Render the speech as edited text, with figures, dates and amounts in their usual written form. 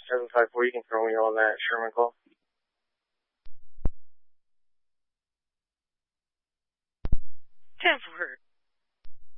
754. You can throw me on that Sherman call. 10-4.